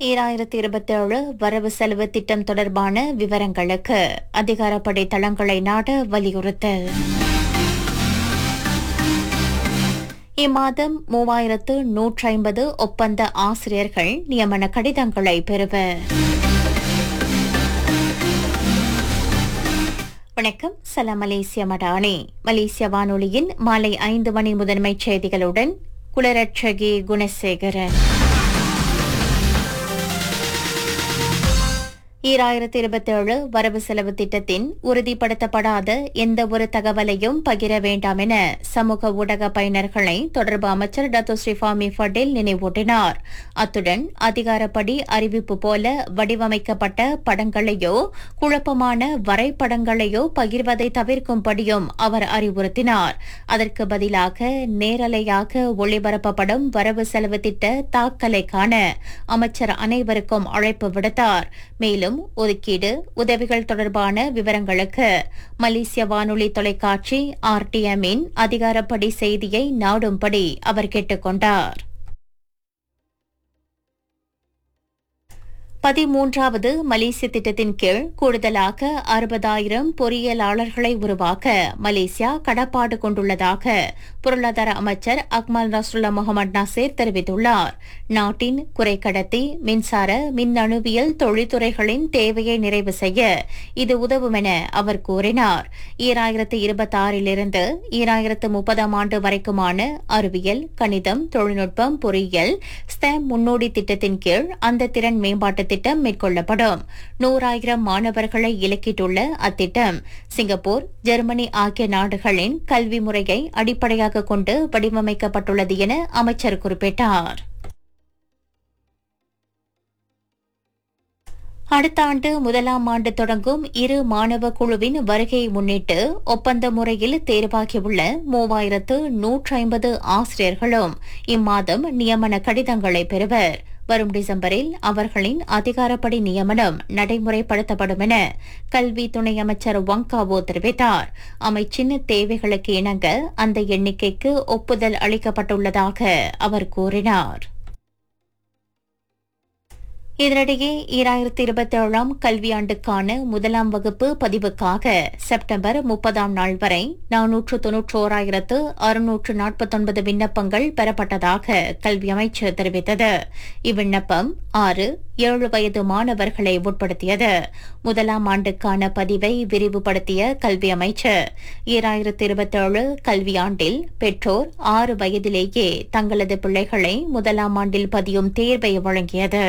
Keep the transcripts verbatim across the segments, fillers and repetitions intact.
ஈராயிரத்தி இருபத்தேழு வரவு செலவு திட்டம் தொடர்பான விவரங்களுக்கு அதிகாரப்படி தளங்களை நாட வலியுறுத்தல். இம்மாதம் மூவாயிரத்து நூற்றி ஐம்பது ஒப்பந்த ஆசிரியர்கள் நியமன கடிதங்களை பெறுவர். வணக்கம், சலாம் மலேசிய மடானி. மலேசிய வானொலியின் மாலை ஐந்து மணி முதன்மைச் செய்திகளுடன் குலரட்சகி குணசேகரன். ஈராயிரத்தி இருபத்தேழு வரவு செலவு திட்டத்தின் உறுதிப்படுத்தப்படாத எந்த ஒரு தகவலையும் பகிர வேண்டாம் என சமூக ஊடக பயனர்களை தொடர்பு அமைச்சர் டத்தோ ஸ்ரீ ஃபாமி ஃபடேல் நினைவூட்டினார். அத்துடன் அதிகாரப்படி அறிவிப்பு போல வடிவமைக்கப்பட்ட படங்களையோ குழப்பமான வரைபடங்களையோ பகிர்வதை தவிர்க்கும்படியும் அவர் அறிவுறுத்தினார். அதற்கு பதிலாக நேரலையாக ஒளிபரப்பப்படும் வரவு செலவு திட்ட தாக்கலை காண அமைச்சர் அனைவருக்கும் அழைப்பு விடுத்தார். மேலும் ஒதுக்கீடு உதவிகள் தொடர்பான விவரங்களுக்கு மலேசிய வானொலி தொலைக்காட்சி ஆர்டிஎம்மின் அதிகாரப்படி செய்தியை நாடும்படி அவர் கேட்டுக் கொண்டார். பதிமூன்றாவது மலேசிய திட்டத்தின் கீழ் கூடுதலாக அறுபதாயிரம் பொறியியலாளர்களை உருவாக்க மலேசியா கடப்பாடு கொண்டுள்ளதாக பொருளாதார அமைச்சர் அக்மல் நஸ்ருல்லா முகமது நாசேர் தெரிவித்துள்ளார். நாட்டின் குறைக்கடத்தி, மின்சார, மின்னணுவியல் தொழில்துறைகளின் தேவையை நிறைவு செய்ய இது உதவும் என அவர் கூறினார். ஈராயிரத்து இருபத்தி ஆறிலிருந்து ஈராயிரத்து முப்பதாம் ஆண்டு வரைக்குமான அறிவியல், கணிதம், தொழில்நுட்பம், பொறியியல் ஸ்டெம் முன்னோடி திட்டத்தின் கீழ் அந்த திறன் மேம்பாட்டு திட்டம் மேற்கொள்ளப்படும். நூறாயிரம் மாணவர்களை இலக்கிட்டுள்ள அத்திட்டம் சிங்கப்பூர், ஜெர்மனி ஆகிய நாடுகளின் கல்வி முறையை அடிப்படையாக கொண்டு வடிவமைக்கப்பட்டுள்ளது என அமைச்சர் குறிப்பிட்டார். அடுத்த ஆண்டு முதலாம் ஆண்டு தொடங்கும் இரு மாணவ குழுவின் வருகையை முன்னிட்டு ஒப்பந்த முறையில் தேர்வாகியுள்ள மூவாயிரத்து நூற்றி ஐம்பது ஆசிரியர்களும் இம்மாதம் நியமன கடிதங்களை பெறுவர். வரும் டிசம்பரில் அவர்களின் அதிகாரப்படி நியமனம் நடைமுறைப்படுத்தப்படும் என கல்வி துணை அமைச்சர் வங்காவோ தெரிவித்தார். அமைச்சின் தேவைகளுக்கு இணங்க அந்த எண்ணிக்கைக்கு ஒப்புதல் அளிக்கப்பட்டுள்ளதாக அவர் கூறினார். இதனிடையே ஈராயிரத்தி இருபத்தி ஏழாம் கல்வியாண்டுக்கான முதலாம் வகுப்பு பதிவுக்காக செப்டம்பர் முப்பதாம் நாள் வரை நானூற்று தொன்னூற்றோராயிரத்து அறுநூற்று நாற்பத்தொன்பது விண்ணப்பங்கள் பெறப்பட்டதாக கல்வி அமைச்சு தெரிவித்தது. இவ்விண்ணப்பம் ஆறு ஏழு வயது மாணவர்களை உட்படுத்தியது. முதலாம் ஆண்டுக்கான பதிவை விரிவுபடுத்திய கல்வி அமைச்சு ஈராயிரத்தி இருபத்தேழு கல்வியாண்டில் பெற்றோர் ஆறு வயதிலேயே தங்களது பிள்ளைகளை முதலாம் ஆண்டில் பதியும் தேர்வை வழங்கியது.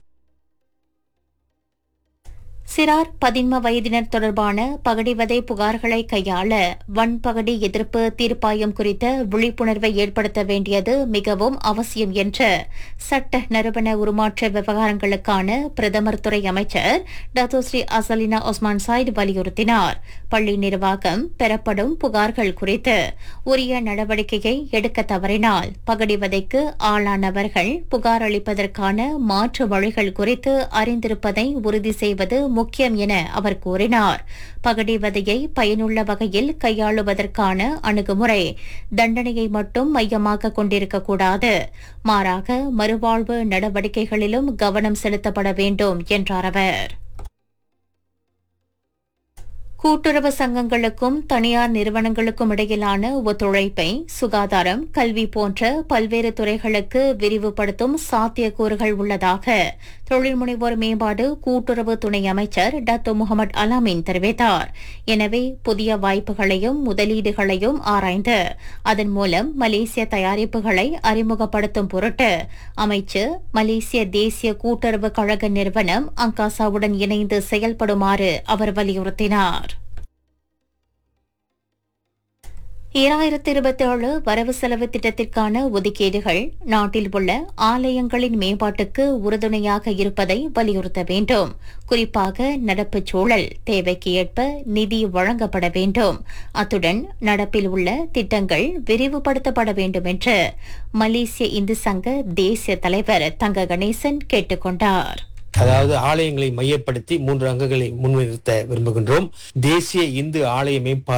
சிறார் பதின்ம வயதினர் தொடர்பான பகடிவதை புகார்களை கையாள வன்பகடி எதிர்ப்பு தீர்ப்பாயம் குறித்த விழிப்புணர்வை ஏற்படுத்த வேண்டியது மிகவும் அவசியம் என்று சட்ட நிறுவன உருமாற்ற விவகாரங்களுக்கான பிரதமர் துறை அமைச்சர் டத்தோ ஸ்ரீ அசலினா ஒஸ்மான் சாயிட் வலியுறுத்தினார். பள்ளி நிர்வாகம் பெறப்படும் புகார்கள் குறித்து உரிய நடவடிக்கையை எடுக்க தவறினால் பகடிவதைக்கு ஆளானவர்கள் புகார் அளிப்பதற்கான மாற்று வழிகள் குறித்து அறிந்திருப்பதை உறுதி செய்வது முக்கியம் என அவர் கூறினார். பகடிவதையை பயனுள்ள வகையில் கையாளுவதற்கான அணுகுமுறை தண்டனையை மட்டும் மையமாக கொண்டிருக்கக்கூடாது, மாறாக மறுவாழ்வு நடவடிக்கைகளிலும் கவனம் செலுத்தப்பட வேண்டும் என்றார் அவர். கூட்டுறவு சங்கங்களுக்கும் தனியார் நிறுவனங்களுக்கும் இடையிலான ஒத்துழைப்பை சுகாதாரம், கல்வி போன்ற பல்வேறு துறைகளுக்கு விரிவுபடுத்தும் சாத்தியக்கூறுகள் உள்ளதாக தொழில் முனைவோர் மேம்பாடு கூட்டுறவு துணை அமைச்சர் டத்தோ முகமது அலாமின் தெரிவித்தார். எனவே புதிய வாய்ப்புகளையும் முதலீடுகளையும் ஆராய்ந்து அதன் மூலம் மலேசிய தயாரிப்புகளை அறிமுகப்படுத்தும் பொருட்டு அமைச்சு மலேசிய தேசிய கூட்டுறவு கழக நிறுவனம் அங்காசாவுடன் இணைந்து செயல்படுமாறு அவர் வலியுறுத்தினார். ஈராயிரத்தி இருபத்தி ஏழு வரவு செலவு திட்டத்திற்கான ஒதுக்கீடுகள் நாட்டில் உள்ள ஆலயங்களின் மேம்பாட்டுக்கு உறுதுணையாக இருப்பதை வலியுறுத்த வேண்டும். குறிப்பாக நடப்புச் சூழல் தேவைக்கு ஏற்ப நிதி வழங்கப்பட வேண்டும். அத்துடன் நடப்பில் உள்ள திட்டங்கள் விரிவுபடுத்தப்பட வேண்டும் என்று மலேசிய இந்து சங்க தேசிய தலைவர் தங்க கணேசன் கேட்டுக் கொண்டார். அதாவது ஆலயங்களை மையப்படுத்தி மூன்று அங்கங்களை முன்னிறுத்த விரும்புகின்றோம். தேசிய இந்து ஆலய மேம்பாடு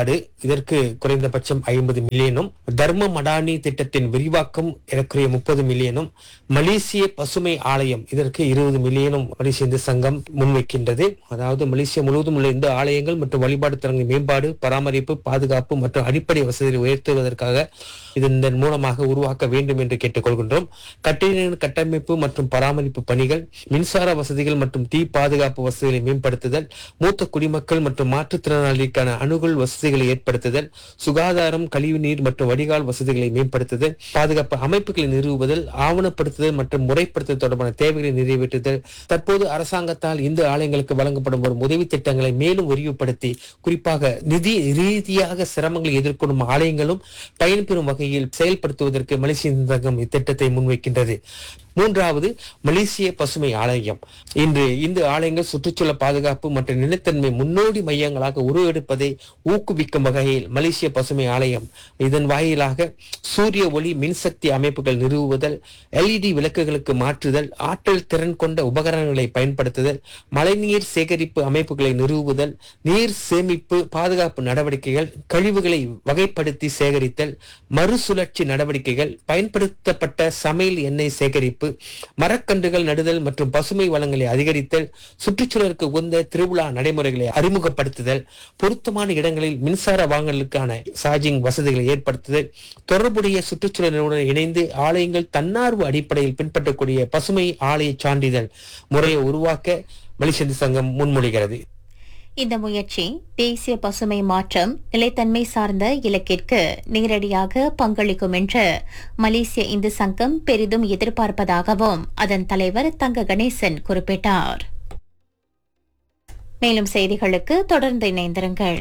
இதற்கு குறைந்தபட்சம் ஐம்பது மில்லியனும், தர்ம மடானி திட்டத்தின் விரிவாக்கம் ஏறக்குறைய முப்பது மில்லியனும், மலேசிய பசுமை ஆலயம் இதற்கு இருபது மில்லியனும் மலேசிய இந்து சங்கம் முன்வைக்கின்றது. அதாவது மலேசியா முழுவதும் உள்ள இந்து ஆலயங்கள் மற்றும் வழிபாடு தலங்களின் மேம்பாடு, பராமரிப்பு, பாதுகாப்பு மற்றும் அடிப்படை வசதிகளை உயர்த்துவதற்காக இதன் மூலமாக உருவாக்க வேண்டும் என்று கேட்டுக்கொள்கின்றோம். கட்டிட கட்டமைப்பு மற்றும் பராமரிப்பு பணிகள், மின்சார வசதிகள் மற்றும் தீ பாதுகாப்பு வசதிகளை மேம்படுத்துதல், மூத்த குடிமக்கள் மற்றும் மாற்றுத்திறனாளிக்கான அணுகல் வசதிகளை ஏற்படுத்துதல், சுகாதாரம், கழிவுநீர் மற்றும் வடிகால் வசதிகளை மேம்படுத்துதல், பாதுகாப்பு அமைப்புகளை நிறுவுதல், ஆவணப்படுத்துதல் மற்றும் முறைப்படுத்துதல் தொடர்பான தேவைகளை நிறைவேற்றுதல், தற்போது அரசாங்கத்தால் இந்து ஆலயங்களுக்கு வழங்கப்படும் வரும் உதவி திட்டங்களை மேலும் விரிவுபடுத்தி குறிப்பாக நிதி ரீதியாக சிரமங்களை எதிர்கொள்ளும் ஆலயங்களும் பயன்பெறும் வகையில் செயல்படுத்துவதற்கு மலேசிய இந்து சங்கம் இத்திட்டத்தை முன்வைக்கின்றது. மூன்றாவது, மலேசிய பசுமை ஆலயம். இன்று இந்து ஆலயங்கள் சுற்றுச்சூழல் பாதுகாப்பு மற்றும் நிலத்தன்மை முன்னோடி மையங்களாக உருவெடுப்பதை ஊக்குவிக்கும் வகையில் மலேசிய பசுமை ஆலயம் இதன் வாயிலாக சூரிய ஒளி மின்சக்தி அமைப்புகள் நிறுவுதல், எல்இடி விளக்குகளுக்கு மாற்றுதல், ஆற்றல் திறன் கொண்ட உபகரணங்களை பயன்படுத்துதல், மழைநீர் சேகரிப்பு அமைப்புகளை நிறுவுதல், நீர் சேமிப்பு பாதுகாப்பு நடவடிக்கைகள், கழிவுகளை வகைப்படுத்தி சேகரித்தல், மறுசுழற்சி நடவடிக்கைகள், பயன்படுத்தப்பட்ட சமையல் எண்ணெய் சேகரிப்பு, மரக்கன்றுகள் நடுதல் மற்றும் பசுமை வளங்களை அதிகரித்தல், சுற்றுச்சூழலுக்கு உகந்த திருவிழா நடைமுறைகளை அறிமுகப்படுத்துதல், பொருத்தமான இடங்களில் மின்சார வாகனங்களுக்கான சார்ஜிங் வசதிகளை ஏற்படுத்துதல், தொடர்புடைய சுற்றுச்சூழலுடன் இணைந்து ஆலயங்கள் தன்னார்வ அடிப்படையில் பின்பற்றக்கூடிய பசுமை ஆலய சான்றிதழ் முறையை உருவாக்க மலேசிய இந்து சங்கம் முன்மொழிகிறது. இந்த முயற்சி தேசிய பசுமை மாற்றம், நிலைத்தன்மை சார்ந்த இலக்கிற்கு நேரடியாக பங்களிக்கும் என்று மலேசிய இந்து சங்கம் பெரிதும் எதிர்பார்ப்பதாகவும் அதன் தலைவர் தங்க கணேசன் குறிப்பிட்டார். மேலும் செய்திகளுக்கு தொடர்ந்து இணைந்திருங்கள்.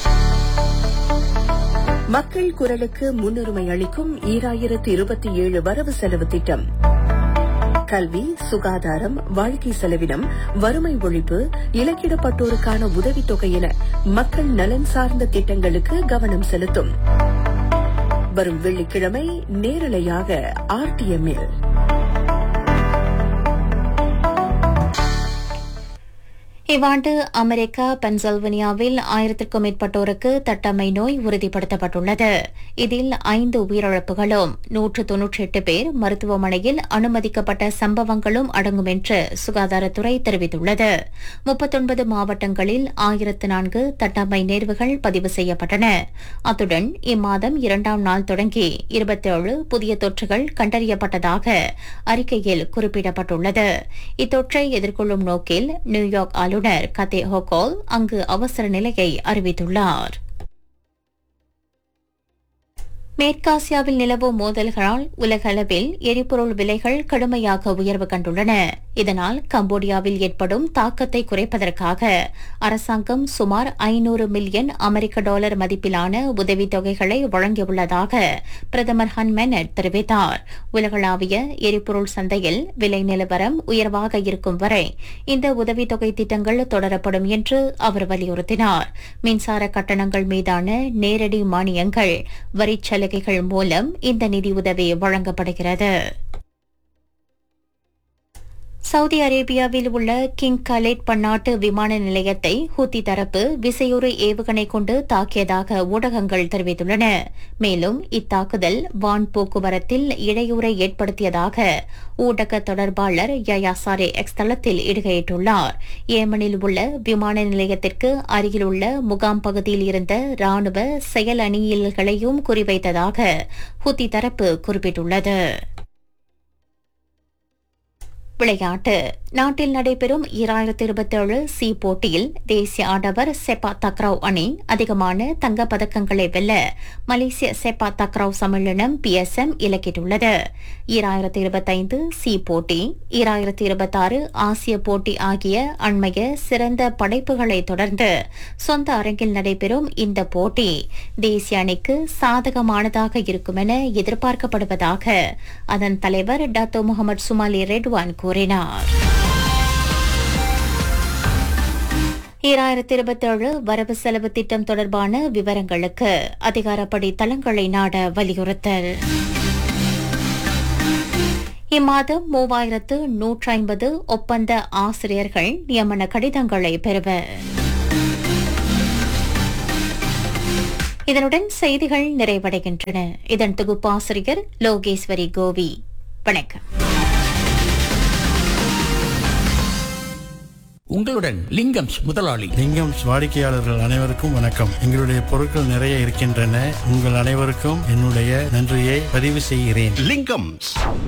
மக்கள் குரலுக்கு முன்னுரிமை அளிக்கும் ஈராயிரத்து இருபத்தி ஏழு வரவு செலவு திட்டம் கல்வி, சுகாதாரம், வாழ்க்கை செலவினம், வறுமை ஒழிப்பு, இலக்கிடப்பட்டோருக்கான உதவித்தொகை என மக்கள் நலன் சார்ந்த திட்டங்களுக்கு கவனம் செலுத்தும். வரும் வெள்ளிக்கிழமை நேரலையாக ஆர்டிஎம்மில். இவ்வாண்டு அமெரிக்கா பென்சில்வேனியாவில் ஆயிரத்திற்கும் மேற்பட்டோருக்கு தட்டம்மை நோய் உறுதிப்படுத்தப்பட்டுள்ளது. இதில் ஐந்து உயிரிழப்புகளும் நூற்று தொன்னூற்றி எட்டு பேர் மருத்துவமனையில் அனுமதிக்கப்பட்ட சம்பவங்களும் அடங்கும் என்று சுகாதாரத்துறை தெரிவித்துள்ளது. முப்பத்தொன்பது மாவட்டங்களில் ஆயிரத்து நான்கு தட்டம்மை நேர்வுகள் பதிவு செய்யப்பட்டன. அத்துடன் இம்மாதம் இரண்டாம் நாள் தொடங்கி இருபத்தேழு புதிய தொற்றுகள் கண்டறியப்பட்டதாக அறிக்கையில் குறிப்பிடப்பட்டுள்ளது. இத்தொற்றை எதிர்கொள்ளும் நோக்கில் நியூயார்க் ஆளுநர் கதே ஹோகோல் அங்கு அவசர நிலையை அறிவித்துள்ளார். மேற்காசியாவில் நிலவும் மோதல்களால் உலகளவில் எரிபொருள் விலைகள் கடுமையாக உயர்வு கண்டுள்ளன. இதனால் கம்போடியாவில் ஏற்படும் தாக்கத்தை குறைப்பதற்காக அரசாங்கம் சுமார் ஐநூறு மில்லியன் அமெரிக்க டாலர் மதிப்பிலான உதவித்தொகைகளை வழங்கியுள்ளதாக பிரதமர் ஹன் மெனட் தெரிவித்தார். உலகளாவிய எரிபொருள் சந்தையில் விலை நிலவரம் உயர்வாக இருக்கும் வரை இந்த உதவித்தொகை திட்டங்கள் தொடரப்படும் என்று அவர் வலியுறுத்தினார். மின்சார கட்டணங்கள் மீதான நேரடி மானியங்கள், வரிச்சலுகை மூலம் இந்த நிதியுதவி வழங்கப்படுகிறது. சவுதி அரேபியாவில் உள்ள கிங் கலேட் பன்னாட்டு விமான நிலையத்தை ஹூத்தி தரப்பு விசையுறு ஏவுகணை கொண்டு தாக்கியதாக ஊடகங்கள் தெரிவித்துள்ளன. மேலும் இத்தாக்குதல் வான் போக்குவரத்தில் இடையூறை ஏற்படுத்தியதாக ஊடக தொடர்பாளர் யயாசாரே எக்ஸ் தளத்தில் இடுகையிட்டுள்ளார். ஏமனில் உள்ள விமான நிலையத்திற்கு அருகிலுள்ள முகாம் பகுதியில் இருந்த ராணுவ செயல் அணியில்களையும் குறிவைத்ததாக ஹூத்தி தரப்பு குறிப்பிட்டுள்ளது. விளையாட்டு. நாட்டில் நடைபெறும் இரண்டாயிரத்தி இருபத்தி ஏழு சி போட்டியில் தேசிய ஆடவர் செப்பா தக்ராவ் அணி அதிகமான தங்கப் பதக்கங்களை வெல்ல மலேசிய செப்பா தக்ராவ் சம்மேளனம் பி எஸ் எம் இலக்கிட்டுள்ளது. இரண்டாயிரத்தி இருபத்தைந்து சி போட்டி, இரண்டாயிரத்தி இருபத்தாறு ஆசிய போட்டி ஆகிய அண்மைய சிறந்த படைப்புகளை தொடர்ந்து சொந்த அரங்கில் நடைபெறும் இந்த போட்டி தேசிய அணிக்கு சாதகமானதாக இருக்கும் என எதிர்பார்க்கப்படுவதாக அதன் தலைவர் டாத்தோ முகமது சுமாலி ரெட்வான் கூறினார். இரண்டாயிரத்தி இருபத்தி ஏழு வரவு செலவு திட்டம் தொடர்பான விவரங்களுக்கு அதிகாரப்படி தளங்களை நாட வலியுறுத்தல். இம்மாதம் மூவாயிரத்து நூற்றி ஐம்பது ஒப்பந்த ஆசிரியர்கள் நியமன கடிதங்களை பெறுவர். இதனுடன் செய்திகள் நிறைவடைகின்றன. இதன் தொகுப்பாசிரியர் லோகேஸ்வரி கோவி. வணக்கம். உங்களுடன் லிங்கம்ஸ் முதலாளி. லிங்கம்ஸ் வாடிக்கையாளர்கள் அனைவருக்கும் வணக்கம். எங்களுடைய பொருட்கள் நிறைய இருக்கின்றன. உங்கள் அனைவருக்கும் என்னுடைய நன்றியை பதிவு செய்கிறேன். லிங்கம்ஸ்